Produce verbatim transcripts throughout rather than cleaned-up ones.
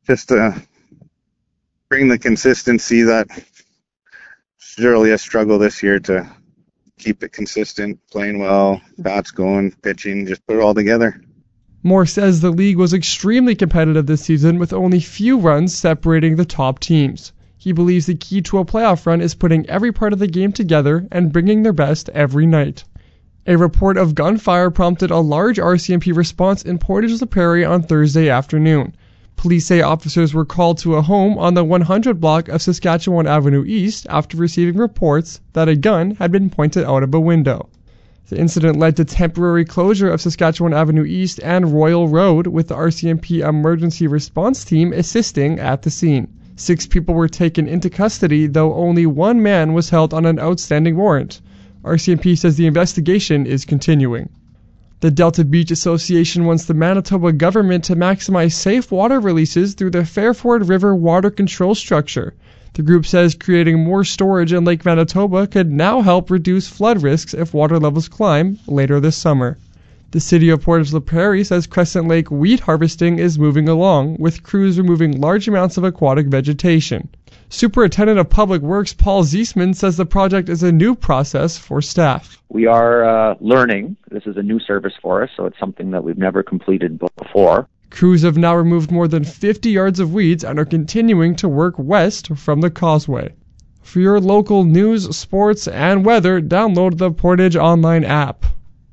just to bring the consistency that surely a struggle this year to keep it consistent, playing well, bats going, pitching, just put it all together. Moore says the league was extremely competitive this season with only few runs separating the top teams. He believes the key to a playoff run is putting every part of the game together and bringing their best every night. A report of gunfire prompted a large R C M P response in Portage-la Prairie on Thursday afternoon. Police say officers were called to a home on the one hundred block of Saskatchewan Avenue East after receiving reports that a gun had been pointed out of a window. The incident led to temporary closure of Saskatchewan Avenue East and Royal Road, with the R C M P emergency response team assisting at the scene. Six people were taken into custody, though only one man was held on an outstanding warrant. R C M P says the investigation is continuing. The Delta Beach Association wants the Manitoba government to maximize safe water releases through the Fairford River Water Control Structure. The group says creating more storage in Lake Manitoba could now help reduce flood risks if water levels climb later this summer. The city of Portage-la Prairie says Crescent Lake wheat harvesting is moving along, with crews removing large amounts of aquatic vegetation. Superintendent of Public Works Paul Ziesman says the project is a new process for staff. We are uh, learning. This is a new service for us, so it's something that we've never completed before. Crews have now removed more than fifty yards of weeds and are continuing to work west from the causeway. For your local news, sports, and weather, download the Portage Online app.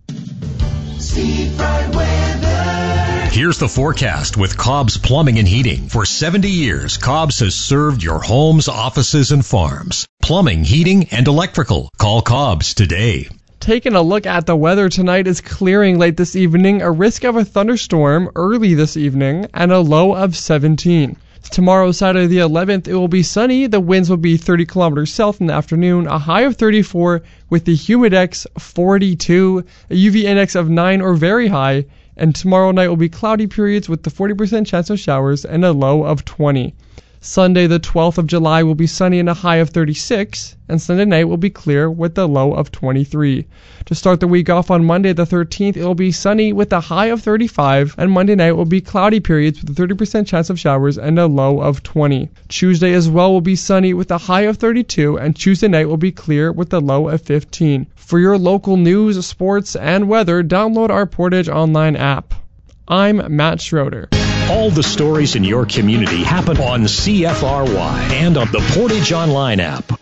Here's the forecast with Cobb's Plumbing and Heating. For seventy years, Cobb's has served your homes, offices, and farms. Plumbing, heating, and electrical. Call Cobb's today. Taking a look at the weather, tonight is clearing late this evening, a risk of a thunderstorm early this evening, and a low of seventeen. Tomorrow, Saturday the eleventh, it will be sunny. The winds will be thirty kilometers south in the afternoon, a high of thirty-four with the humidex forty-two, a U V index of nine or very high, and tomorrow night will be cloudy periods with the forty percent chance of showers and a low of twenty. Sunday the twelfth of July will be sunny and a high of thirty-six, and Sunday night will be clear with a low of twenty-three. To start the week off on Monday the thirteenth, it will be sunny with a high of thirty-five, and Monday night will be cloudy periods with a thirty percent chance of showers and a low of twenty. Tuesday as well will be sunny with a high of thirty-two, and Tuesday night will be clear with a low of fifteen. For your local news, sports, and weather, download our Portage Online app. I'm Matt Schroeder. All the stories in your community happen on C F R Y and on the Portage Online app.